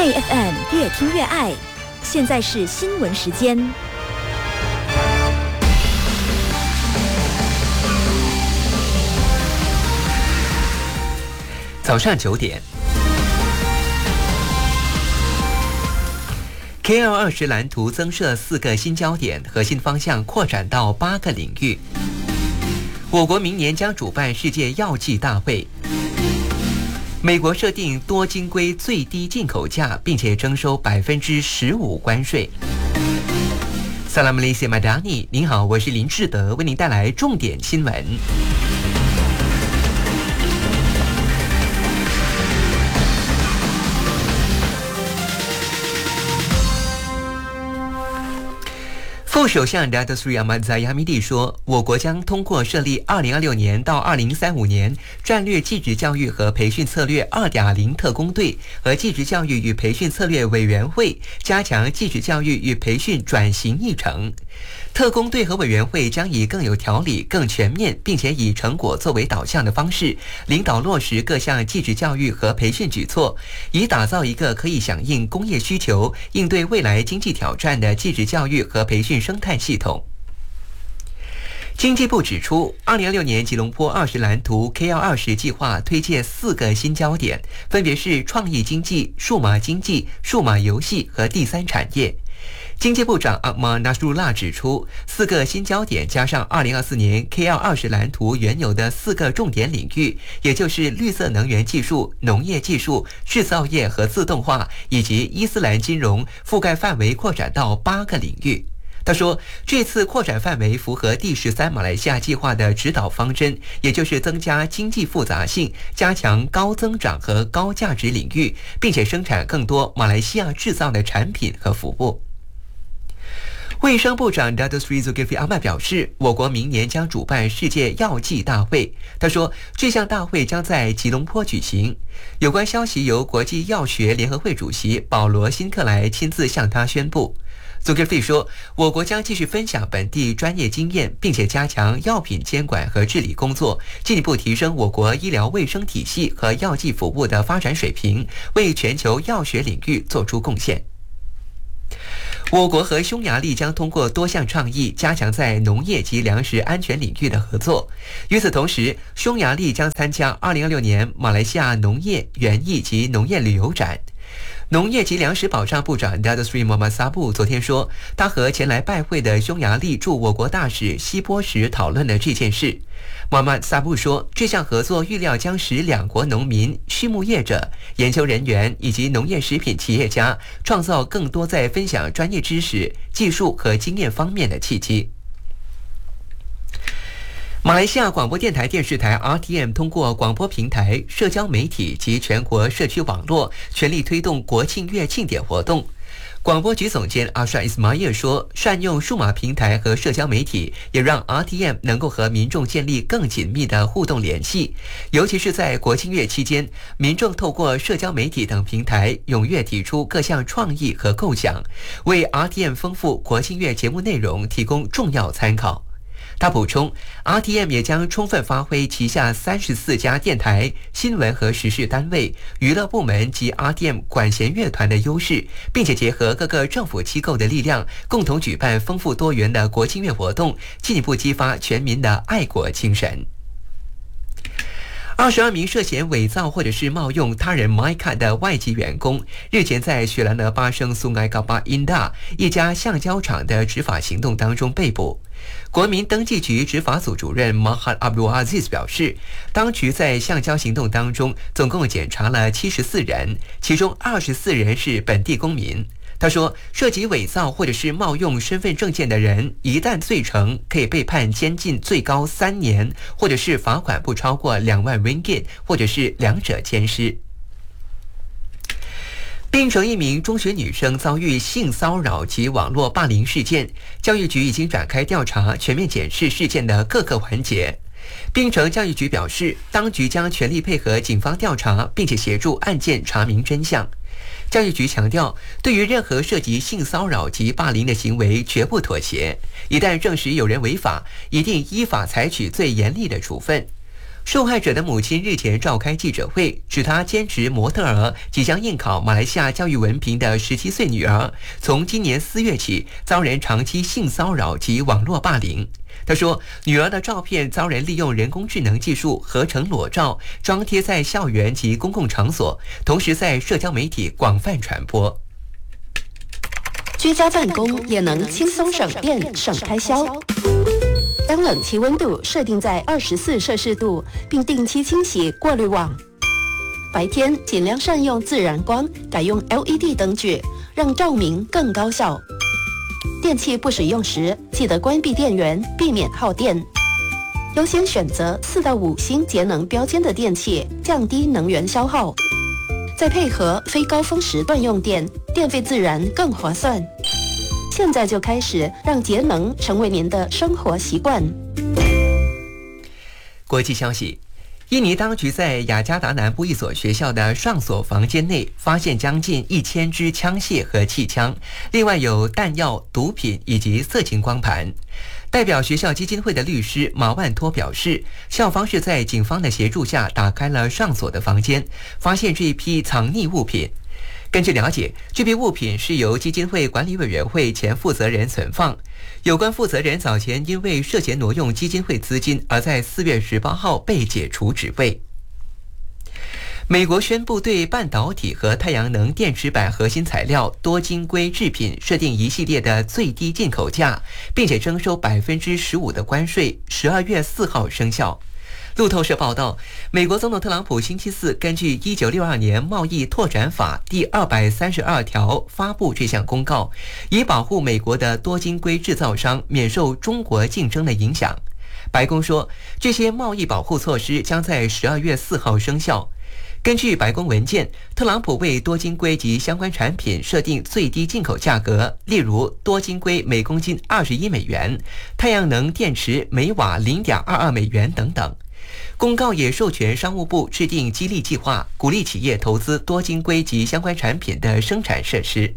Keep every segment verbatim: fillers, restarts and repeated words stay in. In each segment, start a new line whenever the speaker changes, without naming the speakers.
My F M 越听越爱。现在是新闻时间。
早上九点 ，K L 二十蓝图增设四个新焦点，核心方向扩展到八个领域。我国明年将主办世界药剂大会。美国设定多晶硅最低进口价，并且征收百分之十五关税。Salam Malaysia Madani， 您好，我是林志德，为您带来重点新闻。副首相 Datuk Seri Ahmad Zahid Hamidi 说，我国将通过设立二零二六年到二零三五年战略技职教育和培训策略 二点零 特工队和技职教育与培训策略委员会，加强技职教育与培训转型议程。特工队和委员会将以更有条理、更全面，并且以成果作为导向的方式，领导落实各项技职教育和培训举措，以打造一个可以响应工业需求、应对未来经济挑战的技职教育和培训生态系统。经济部指出，二零二六年吉隆坡二十蓝图 K L 二十计划推介四个新焦点，分别是创意经济、数码经济、数码游戏和第三产业。经济部长 Ahmad Nasrullah 指出，四个新焦点加上二零二四年 K L 二十蓝图原有的四个重点领域，也就是绿色能源技术、农业技术、制造业和自动化以及伊斯兰金融，覆盖范围扩展到八个领域。他说，这次扩展范围符合第十三马来西亚计划的指导方针，也就是增加经济复杂性，加强高增长和高价值领域，并且生产更多马来西亚制造的产品和服务。卫生部长 Datuk Seri Zulkifli Ahmad 表示，我国明年将主办世界药剂大会。他说，这项大会将在吉隆坡举行。有关消息由国际药学联合会主席保罗·辛克莱亲自向他宣布。Zulkifli 说，我国将继续分享本地专业经验，并且加强药品监管和治理工作，进一步提升我国医疗卫生体系和药剂服务的发展水平，为全球药学领域做出贡献。我国和匈牙利将通过多项倡议加强在农业及粮食安全领域的合作。与此同时，匈牙利将参加二零二六年马来西亚农业、园艺及农业旅游展。农业及粮食保障部长 Datuk Seri Mohamad Sabu 昨天说，他和前来拜会的匈牙利驻我国大使希波什讨论了这件事。Mohamad Sabu 说，这项合作预料将使两国农民、畜牧业者、研究人员以及农业食品企业家创造更多在分享专业知识、技术和经验方面的契机。马来西亚广播电台电视台 R T M 通过广播平台、社交媒体及全国社区网络，全力推动国庆月庆典活动。广播局总监阿沙伊斯马耶说，善用数码平台和社交媒体，也让 R T M 能够和民众建立更紧密的互动联系。尤其是在国庆月期间，民众透过社交媒体等平台踊跃提出各项创意和构想，为 R T M 丰富国庆月节目内容提供重要参考。他补充 ，R T M 也将充分发挥旗下三十四家电台、新闻和时事单位、娱乐部门及 R T M 管弦乐团的优势，并且结合各个政府机构的力量，共同举办丰富多元的国庆月活动，进一步激发全民的爱国精神。二十二名涉嫌伪造或者是冒用他人 MyCard 的外籍员工，日前在雪兰莪巴生 Sungai Kapar Indah 一家橡胶厂的执法行动当中被捕。国民登记局执法组主任 Mahat Abdul Aziz 表示，当局在橡胶行动当中总共检查了七十四人，其中二十四人是本地公民。他说，涉及伪造或者是冒用身份证件的人，一旦罪成，可以被判监禁最高三年，或者是罚款不超过两万 ringgit， 或者是两者兼施。槟城一名中学女生遭遇性骚扰及网络霸凌事件，教育局已经展开调查，全面检视事件的各个环节。槟城教育局表示，当局将全力配合警方调查，并且协助案件查明真相。教育局强调，对于任何涉及性骚扰及霸凌的行为绝不妥协，一旦证实有人违法，一定依法采取最严厉的处分。 受害者的母亲日前召开记者会，指她兼职模特儿、即将应考马来西亚教育文凭的十七岁女儿，从今年四月起遭人长期性骚扰及网络霸凌。她说，女儿的照片遭人利用人工智能技术合成裸照，装贴在校园及公共场所，同时在社交媒体广泛传播。
居家办公也能轻松省电省开销。将冷气温度设定在二十四摄氏度，并定期清洗过滤网。白天尽量善用自然光，改用 L E D 灯具，让照明更高效。电器不使用时，记得关闭电源，避免耗电。优先选择四到五星节能标签的电器，降低能源消耗。再配合非高峰时段用电，电费自然更划算。现在就开始让节能成为您的生活习惯。
国际消息，印尼当局在雅加达南部一所学校的上锁房间内发现将近一千支枪械和气枪，另外有弹药、毒品以及色情光盘。代表学校基金会的律师马万托表示，校方是在警方的协助下打开了上锁的房间，发现这一批藏匿物品。根据了解，这批物品是由基金会管理委员会前负责人存放。有关负责人早前因为涉嫌挪用基金会资金，而在四月十八号被解除职位。美国宣布对半导体和太阳能电池板核心材料多晶硅制品设定一系列的最低进口价，并且征收百分之十五的关税，十二月四号生效。路透社报道，美国总统特朗普星期四根据一九六二年贸易拓展法第二百三十二条发布这项公告，以保护美国的多晶硅制造商免受中国竞争的影响。白宫说，这些贸易保护措施将在十二月四号生效。根据白宫文件，特朗普为多晶硅及相关产品设定最低进口价格，例如多晶硅每公斤二十一美元，太阳能电池每瓦零点二二美元等等。公告也授权商务部制定激励计划，鼓励企业投资多晶硅及相关产品的生产设施。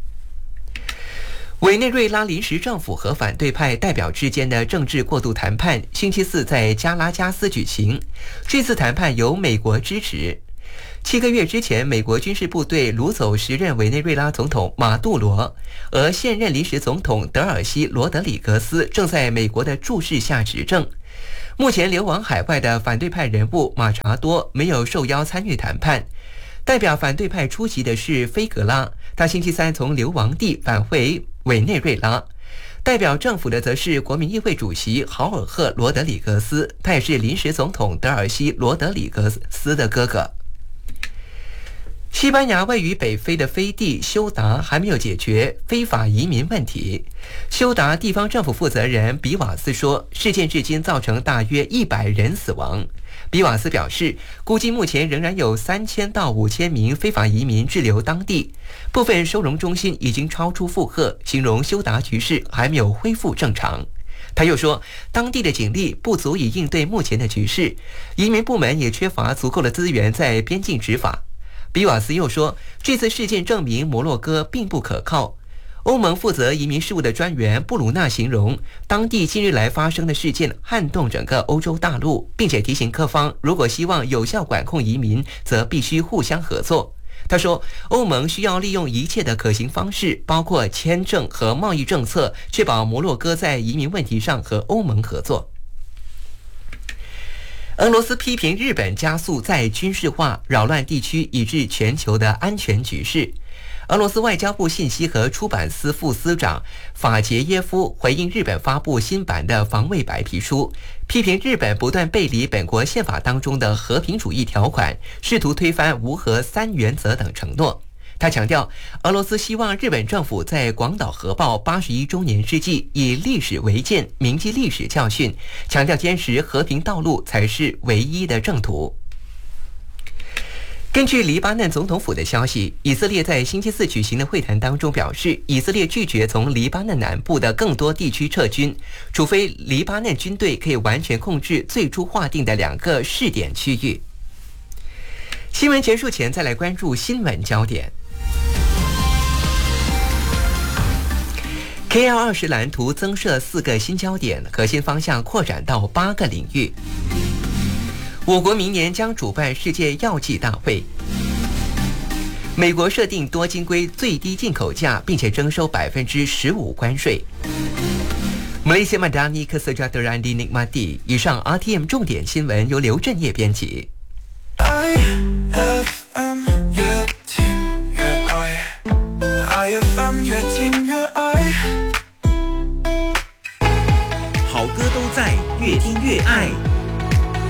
委内瑞拉临时政府和反对派代表之间的政治过渡谈判星期四在加拉加斯举行，这次谈判由美国支持。七个月之前，美国军事部队掳走时任委内瑞拉总统马杜罗，而现任临时总统德尔西·罗德里格斯正在美国的注视下执政。目前流亡海外的反对派人物马查多没有受邀参与谈判。代表反对派出席的是菲格拉，他星期三从流亡地返回委内瑞拉。代表政府的则是国民议会主席豪尔赫·罗德里格斯，他也是临时总统德尔西·罗德里格斯的哥哥。西班牙位于北非的飞地休达还没有解决非法移民问题。休达地方政府负责人比瓦斯说，事件至今造成大约一百人死亡。比瓦斯表示，估计目前仍然有三千到五千名非法移民滞留当地，部分收容中心已经超出负荷，形容休达局势还没有恢复正常。他又说，当地的警力不足以应对目前的局势，移民部门也缺乏足够的资源在边境执法。比瓦斯又说，这次事件证明摩洛哥并不可靠。欧盟负责移民事务的专员布鲁纳形容，当地近日来发生的事件撼动整个欧洲大陆，并且提醒各方，如果希望有效管控移民，则必须互相合作。他说，欧盟需要利用一切的可行方式，包括签证和贸易政策，确保摩洛哥在移民问题上和欧盟合作。俄罗斯批评日本加速再军事化，扰乱地区以致全球的安全局势。俄罗斯外交部信息和出版司副司长法杰耶夫回应日本发布新版的防卫白皮书，批评日本不断背离本国宪法当中的和平主义条款，试图推翻无核三原则等承诺。他强调，俄罗斯希望日本政府在广岛核爆八十一周年之际，以历史为鉴，铭记历史教训，强调坚持和平道路才是唯一的正途。根据黎巴嫩总统府的消息，以色列在星期四举行的会谈当中表示，以色列拒绝从黎巴嫩南部的更多地区撤军，除非黎巴嫩军队可以完全控制最初划定的两个试点区域。新闻结束前，再来关注新闻焦点。K L 二十蓝图增设四个新焦点，核心方向扩展到八个领域。 我国明年将主办世界药剂大会。美国设定多晶硅最低进口价，并且征收百分之十五关税。Malaysia Madani Kesejahteraan di Nikmati。以上 R T M 重点新闻由刘振业编辑。